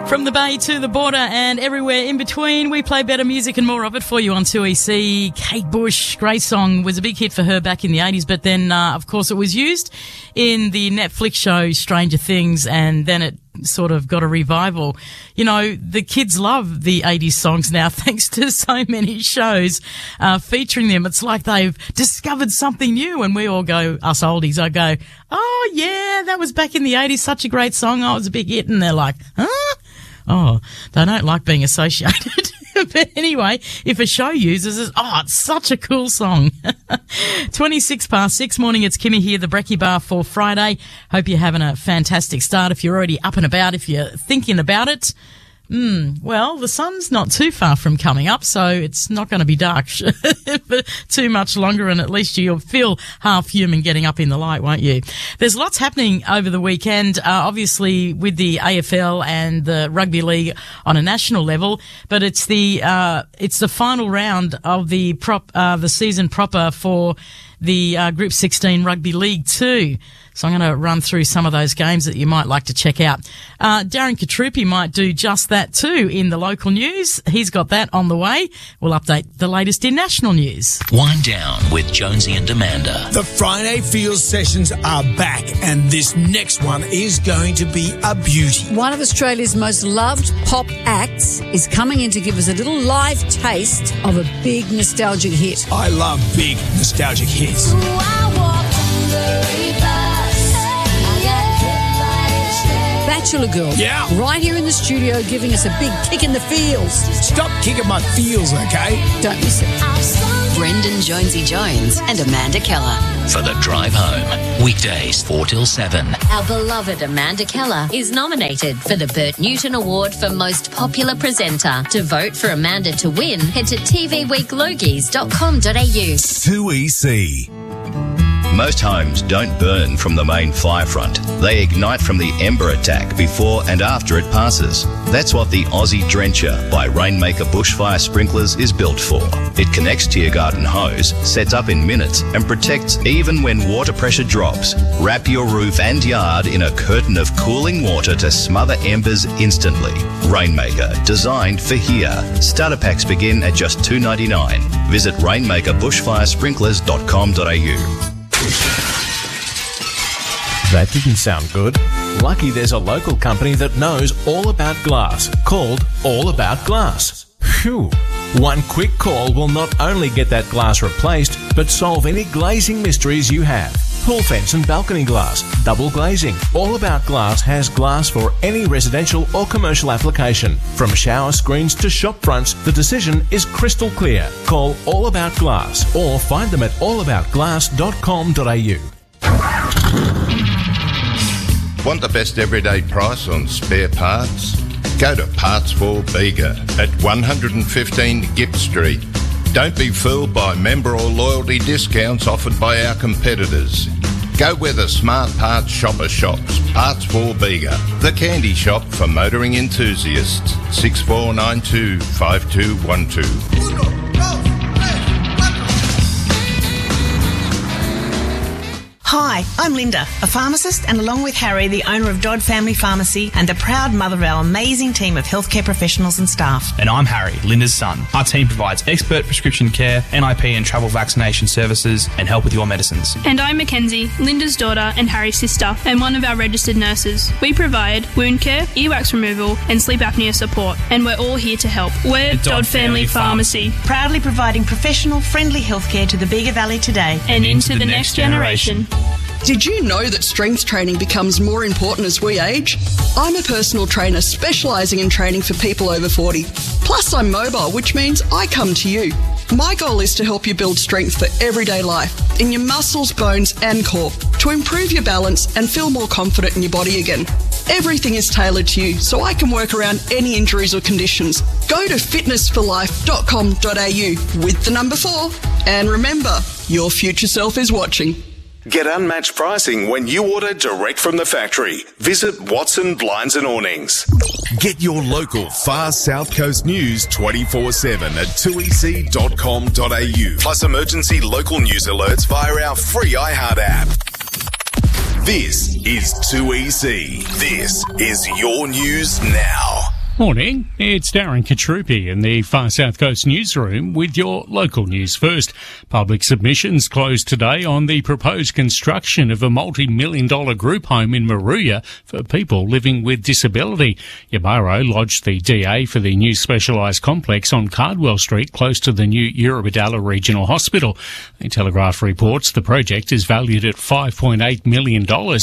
From the Bay to the border and everywhere in between, we play better music and more of it for you on 2EC. Kate Bush, great song, was a big hit for her back in the 80s, but then, of course, it was used in the Netflix show Stranger Things, and then it sort of got a revival. You know, the kids love the 80s songs now thanks to so many shows featuring them. It's like they've discovered something new, and we all go, us oldies, I go, oh yeah, that was back in the 80s, such a great song, oh, it was a big hit, and they're like, huh? Oh, they don't like being associated. But anyway, if a show uses it, oh, it's such a cool song. 6:26. Morning, it's Kimmy here, the Brekkie Bar for Friday. Hope you're having a fantastic start. If you're already up and about, if you're thinking about it, well, the sun's not too far from coming up, so it's not going to be dark for too much longer, and at least you'll feel half human getting up in the light, won't you? There's lots happening over the weekend, obviously with the AFL and the rugby league on a national level, but it's the final round of the season proper for the Group 16 Rugby League 2. So I'm going to run through some of those games that you might like to check out. Darren Katrupi might do just that too in the local news. He's got that on the way. We'll update the latest in national news. Wind Down with Jonesy and Amanda. The Friday Feels sessions are back, and this next one is going to be a beauty. One of Australia's most loved pop acts is coming in to give us a little live taste of a big nostalgic hit. I love big nostalgic hits. Bachelor Girl. Yeah. Right here in the studio giving us a big kick in the feels. Stop kicking my feels, okay? Don't miss it. Brendan Jonesy Jones and Amanda Keller. For the drive home. Weekdays 4 till 7. Our beloved Amanda Keller is nominated for the Bert Newton Award for Most Popular Presenter. To vote for Amanda to win, head to tvweeklogies.com.au. 2EC. Most homes don't burn from the main fire front. They ignite from the ember attack before and after it passes. That's what the Aussie Drencher by Rainmaker Bushfire Sprinklers is built for. It connects to your garden hose, sets up in minutes, and protects even when water pressure drops. Wrap your roof and yard in a curtain of cooling water to smother embers instantly. Rainmaker, designed for here. Starter packs begin at just $2.99. Visit rainmakerbushfiresprinklers.com.au. That didn't sound good. Lucky there's a local company that knows all about glass, called All About Glass. Phew. One quick call will not only get that glass replaced, but solve any glazing mysteries you have. Pool fence and balcony glass, double glazing. All About Glass has glass for any residential or commercial application. From shower screens to shop fronts, the decision is crystal clear. Call All About Glass or find them at allaboutglass.com.au. Want the best everyday price on spare parts? Go to Parts for Bega at 115 Gipp Street. Don't be fooled by member or loyalty discounts offered by our competitors. Go where the smart parts shopper shops. Parts for Bega, the candy shop for motoring enthusiasts. 6492 5212. Hi, I'm Linda, a pharmacist, and along with Harry, the owner of Dodd Family Pharmacy and the proud mother of our amazing team of healthcare professionals and staff. And I'm Harry, Linda's son. Our team provides expert prescription care, NIP and travel vaccination services, and help with your medicines. And I'm Mackenzie, Linda's daughter and Harry's sister, and one of our registered nurses. We provide wound care, earwax removal, and sleep apnea support, and we're all here to help. We're Dodd Family Pharmacy. Proudly providing professional, friendly healthcare to the Bega Valley today. And into the next generation. Did you know that strength training becomes more important as we age? I'm a personal trainer specialising in training for people over 40. Plus, I'm mobile, which means I come to you. My goal is to help you build strength for everyday life, in your muscles, bones and core, to improve your balance and feel more confident in your body again. Everything is tailored to you, so I can work around any injuries or conditions. Go to fitnessforlife.com.au with the number 4. And remember, your future self is watching. Get unmatched pricing when you order direct from the factory. Visit Watson Blinds and Awnings. Get your local Far South Coast news 24/7 at 2ec.com.au. Plus emergency local news alerts via our free iHeart app. This is 2EC. This is your news now. Morning, it's Darren Katrupi in the Far South Coast newsroom with your local news first. Public submissions closed today on the proposed construction of a multi-million-dollar group home in Moruya for people living with disability. Ybarra lodged the DA for the new specialised complex on Cardwell Street close to the new Eurobodalla Regional Hospital. The Telegraph reports the project is valued at $5.8 million.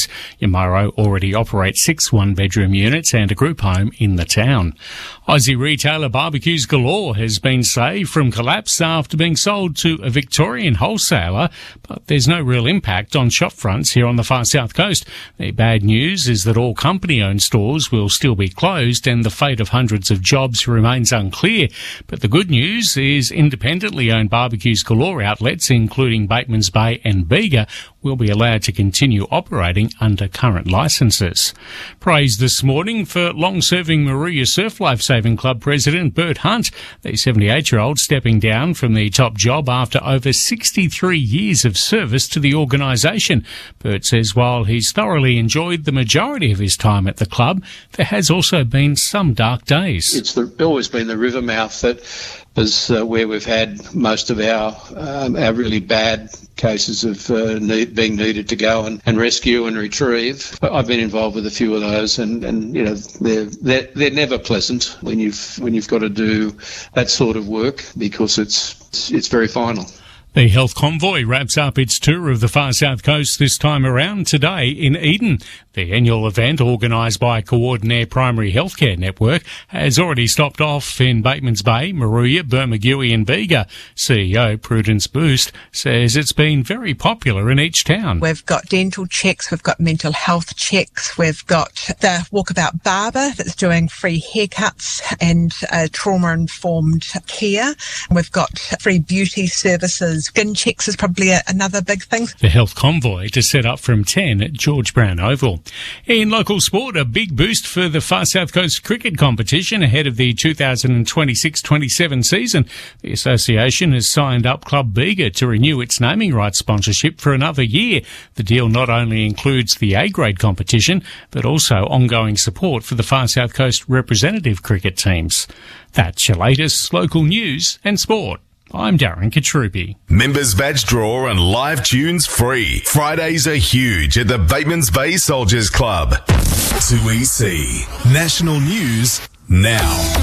Ybarra already operates 6 one-bedroom units and a group home in the town. Aussie retailer Barbecues Galore has been saved from collapse after being sold to a Victorian wholesaler, but there's no real impact on shop fronts here on the Far South Coast. The bad news is that all company-owned stores will still be closed and the fate of hundreds of jobs remains unclear. But the good news is independently owned Barbecues Galore outlets, including Bateman's Bay and Bega, will be allowed to continue operating under current licences. Praise this morning for long-serving Moruya Surf Lifesaving Club President Bert Hunt, the 78-year-old stepping down from the top job after over 63 years of service to the organisation. Bert says while he's thoroughly enjoyed the majority of his time at the club, there has also been some dark days. It's always been the river mouth that is where we've had most of our really bad cases of being needed to go and rescue and retrieve. I've been involved with a few of those, and you know they're never pleasant when you've got to do that sort of work because it's very final. The Health Convoy wraps up its tour of the Far South Coast this time around today in Eden. The annual event, organised by Coordinair Primary Healthcare Network, has already stopped off in Bateman's Bay, Moruya, Bermagui and Bega. CEO Prudence Boost says it's been very popular in each town. We've got dental checks, we've got mental health checks, we've got the Walkabout Barber that's doing free haircuts and trauma-informed care. We've got free beauty services. Skin checks is probably another big thing. The Health Convoy to set up from 10 at George Brown Oval. In local sport, a big boost for the Far South Coast cricket competition ahead of the 2026-27 season. The association has signed up Club Bega to renew its naming rights sponsorship for another year. The deal not only includes the A-grade competition, but also ongoing support for the Far South Coast representative cricket teams. That's your latest local news and sport. I'm Darren Katrupi. Members badge draw and live tunes free. Fridays are huge at the Bateman's Bay Soldiers Club. 2EC. National News now.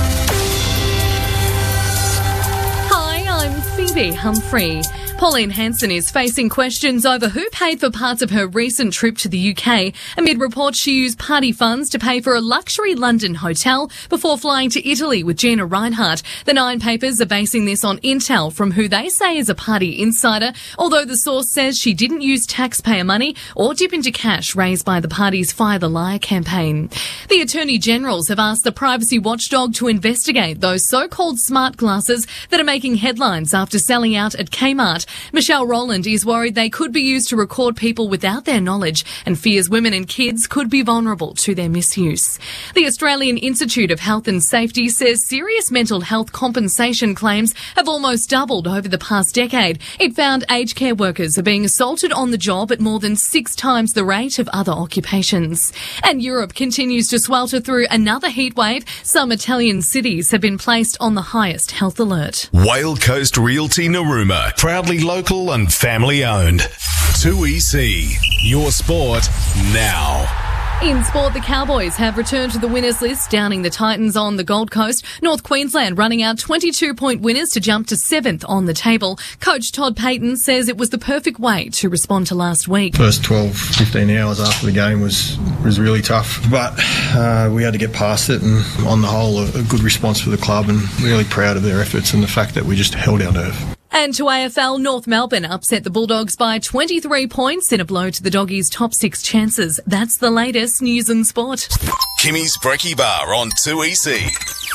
Hi, I'm Phoebe Humphrey. Pauline Hanson is facing questions over who paid for parts of her recent trip to the UK amid reports she used party funds to pay for a luxury London hotel before flying to Italy with Gina Rinehart. The Nine papers are basing this on intel from who they say is a party insider, although the source says she didn't use taxpayer money or dip into cash raised by the party's Fire the Liar campaign. The Attorney Generals have asked the privacy watchdog to investigate those so-called smart glasses that are making headlines after selling out at Kmart. Michelle Rowland is worried they could be used to record people without their knowledge and fears women and kids could be vulnerable to their misuse. The Australian Institute of Health and Safety says serious mental health compensation claims have almost doubled over the past decade. It found aged care workers are being assaulted on the job at more than 6 times the rate of other occupations. And Europe continues to swelter through another heatwave. Some Italian cities have been placed on the highest health alert. Whale Coast Realty Narooma, proudly local and family owned. 2EC, your sport now. In sport, the Cowboys have returned to the winners list, downing the Titans on the Gold Coast. North Queensland running out 22-point winners to jump to 7th on the table. Coach Todd Payton says it was the perfect way to respond to last week. First 12, 15 hours after the game was really tough, but we had to get past it, and on the whole, a good response for the club, and really proud of their efforts and the fact that we just held our nerve. And to AFL, North Melbourne upset the Bulldogs by 23 points in a blow to the Doggies' top 6 chances. That's the latest news and sport. Kimmy's Brekkie Bar on 2EC.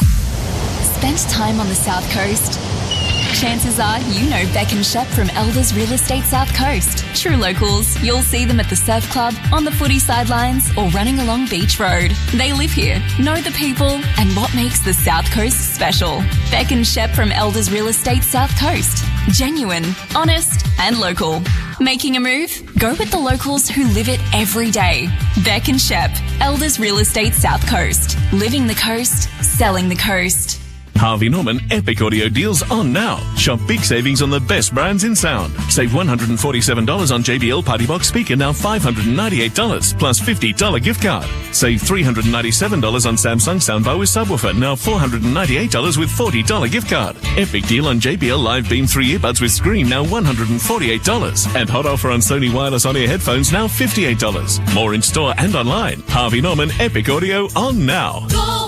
Spent time on the South Coast? Chances are you know Beck and Shep from Elders Real Estate South Coast. True locals, you'll see them at the surf club, on the footy sidelines, or running along Beach Road. They live here, know the people, and what makes the South Coast special. Beck and Shep from Elders Real Estate South Coast. Genuine, honest, and local. Making a move? Go with the locals who live it every day. Beck and Shep, Elders Real Estate South Coast. Living the coast, selling the coast. Harvey Norman Epic Audio deals on now. Shop big savings on the best brands in sound. Save $147 on JBL Party Box speaker, now $598 plus $50 gift card. Save $397 on Samsung soundbar with subwoofer, now $498 with $40 gift card. Epic deal on JBL Live Beam 3 earbuds with screen, now $148. And hot offer on Sony wireless on-ear headphones, now $58. More in store and online. Harvey Norman Epic Audio on now.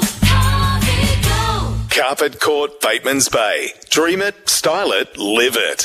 Carpet Court, Bateman's Bay. Dream it, style it, live it.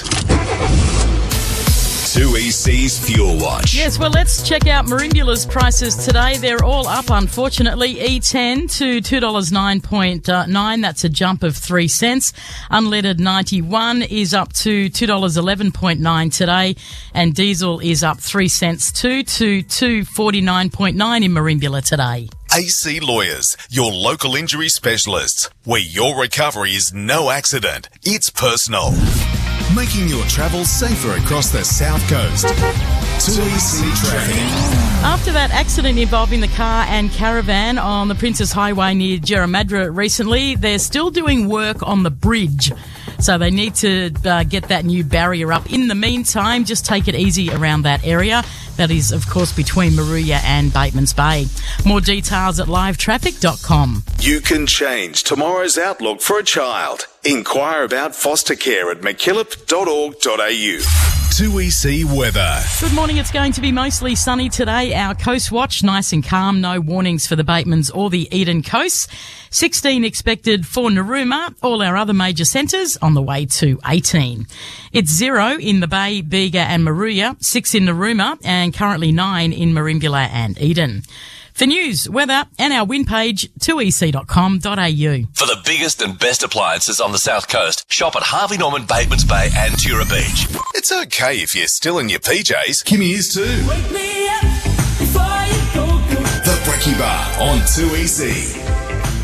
2EC's Fuel Watch. Yes, well, let's check out Marimbula's prices today. They're all up, unfortunately. E10 to $2.09.9. That's a jump of 3 cents. Unleaded 91 is up to $2.11.9 today. And diesel is up 3 cents to $2.49.9 in Marimbula today. AC Lawyers, your local injury specialists, where your recovery is no accident, it's personal. Making your travel safer across the South Coast. 2EC Traffic. After that accident involving the car and caravan on the Princes Highway near Jerramadra recently, they're still doing work on the bridge. So they need to get that new barrier up. In the meantime, just take it easy around that area. That is, of course, between Moruya and Bateman's Bay. More details at livetraffic.com. You can change tomorrow's outlook for a child. Inquire about foster care at mckillop.org.au. 2EC weather. Good morning. It's going to be mostly sunny today. Our coast watch, nice and calm. No warnings for the Batemans or the Eden coast. 16 expected for Narooma. All our other major centres on the way to 18. It's 0 in the Bay, Bega and Moruya, 6 in Narooma, and currently 9 in Marimbula and Eden. For news, weather and our wind page, 2ec.com.au. For the biggest and best appliances on the South Coast, shop at Harvey Norman, Bateman's Bay and Tura Beach. It's okay if you're still in your PJs. Kimmy is too. Wake me up before you go. The Brekkie Bar on 2EC.